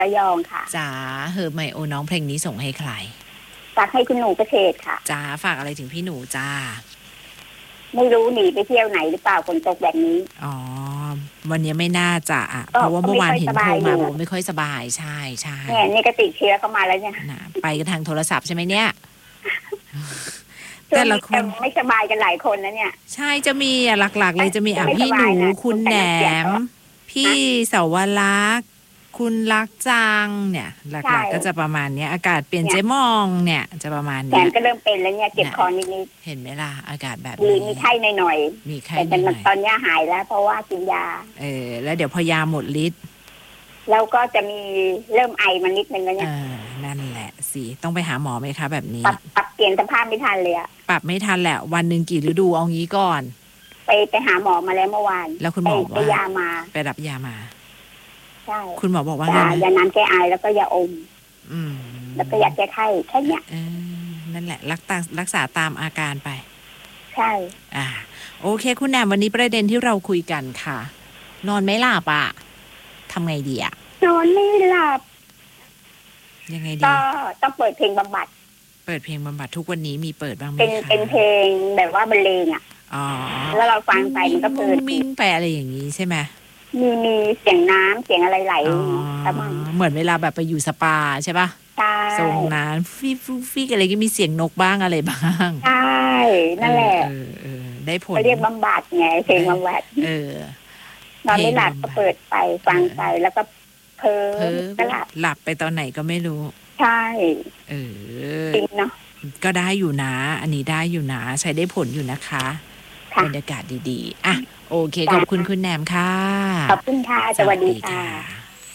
ระยองค่ะจ๋าเฮอร์ไมโอน้องเพลงนี้ส่งให้ใครฝากให้คุณหนูเกษตรค่ะจ๋าฝากอะไรถึงพี่หนูจ้าไม่รู้หนีไปเที่ยวไหนหรือเปล่าฝนตกแบบนี้อ๋อวันนี้ไม่น่าจะเพราะว่าเมื่อวานเห็นโทรมาบอกไม่ค่อยสบายใช่ใช่เนี่ยนี่ก็ติดเชื้อเข้ามาแล้วเนี่ยไปกันทางโทรศัพท์ใช่ไหมเนี่ยแต่ละคนไม่สบายกันหลายคนนะเนี่ยใช่จะมีหลักๆเลยจะมีพี่หนูคุณแหนมพี่เสาวลักษณ์คุณรักจังเนี่ยหลักๆก็จะประมาณนี้อากาศเปลี่ยนเจ๊มองเนี่ยจะประมาณนี้แขนก็เริ่มเป็นแล้วเนี่ยเจ็บคอนิดๆเห็นไหมล่ะอากาศแบบนี้มีไข้หน่อยๆมีไข้แต่ตอนนี้หายแล้วเพราะว่ากินยาแล้วเดี๋ยวพอยาหมดฤทธิ์แล้วก็จะมีเริ่มไอมานิดนึงแล้วเนี่ยนั่นแหละสิต้องไปหาหมอไหมคะแบบนี้ปรับเปลี่ยนสภาพไม่ทันเลยอะปรับไม่ทันแหละวันหนึ่งกี่ฤดูเอางี้ก่อนไปหาหมอมาแล้วเมื่อวานแล้วคุณหมอว่าไปยามาไปรับยามาใช่คุณหมอบอกว่าไงยาน้ำแก้ไอแล้วก็ยาอมแล้วก็ยาแก้ไข้แค่เนี้ยนั่นแหละรักษาตามอาการไปใช่โอเคคุณแหนมวันนี้ประเด็นที่เราคุยกันค่ะนอนไม่หลับทำไงดีนอนไม่หลับยังไงดีก็ต้องเปิดเพลงบำบัดเปิดเพลงบำบัดทุกวันนี้มีเปิดบ้างไหมคะเป็นเพลงแบบว่าบรรเลงแล้วเราฟังไปมันก็เพลินมิ่งไปอะไรอย่างนี้ใช่ไหมมีเสียงน้ำเสียงอะไรไหลประมาณเหมือนเวลาแบบไปอยู่สปาใช่ป่ะใช่ส่งน้ำฟีอะไรก็มีเสียงนกบ้างอะไรบ้างใช่นั่นแหละได้ผลเรียกบำบัดไงเพลงบำบัดนอนไม่หลับก็เปิดไปฟังไปแล้วก็เพ้อก็หลับไปตอนไหนก็ไม่รู้ใช่จริงเนาะก็ได้อยู่นะอันนี้ได้อยู่นะใช้ได้ผลอยู่นะคะบรรยากาศดีๆโอเคขอบคุณคุณแหนมค่ะขอบคุณค่ะสวัสดีค่ะ